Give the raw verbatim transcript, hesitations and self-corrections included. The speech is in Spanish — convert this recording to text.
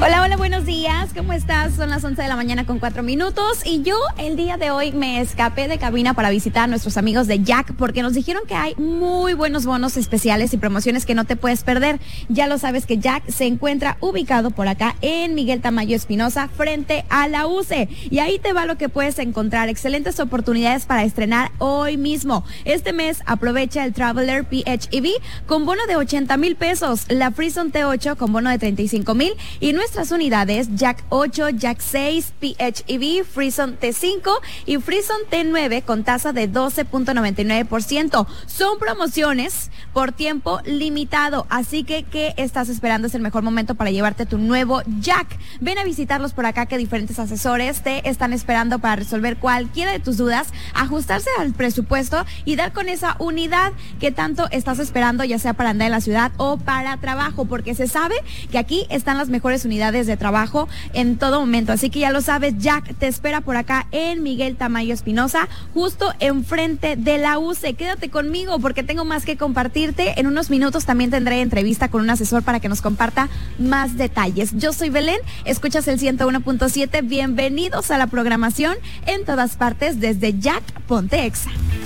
Hola, hola, buenos días, ¿cómo estás? Son las once de la mañana con cuatro minutos y yo el día de hoy me escapé de cabina para visitar a nuestros amigos de Jack porque nos dijeron que hay muy buenos bonos especiales y promociones que no te puedes perder. Ya lo sabes que Jack se encuentra ubicado por acá en Miguel Tamayo Espinosa frente a la U C E y ahí te va lo que puedes encontrar, excelentes oportunidades para estrenar hoy mismo. Este mes aprovecha el Traveler P H E V con bono de ochenta mil pesos, la Frison T ocho con bono de treinta y cinco mil y nuestras unidades Jack ocho, Jack seis, P H E V, Frison T cinco y Frison T nueve con tasa de doce punto noventa y nueve por ciento. Son promociones por tiempo limitado, así que ¿qué estás esperando? Es el mejor momento para llevarte tu nuevo Jack. Ven a visitarlos por acá, que diferentes asesores te están esperando para resolver cualquiera de tus dudas, ajustarse al presupuesto y dar con esa unidad que tanto estás esperando, ya sea para andar en la ciudad o para trabajo, porque se sabe que aquí están las mejores unidades de trabajo en todo momento. Así que ya lo sabes, Jack te espera por acá en Miguel Tamayo Espinosa, justo enfrente de la U C E. Quédate conmigo porque tengo más que compartirte. En unos minutos también tendré entrevista con un asesor para que nos comparta más detalles. Yo soy Belén, escuchas el ciento uno punto siete. Bienvenidos a la programación en todas partes desde Jack Ponte Exa.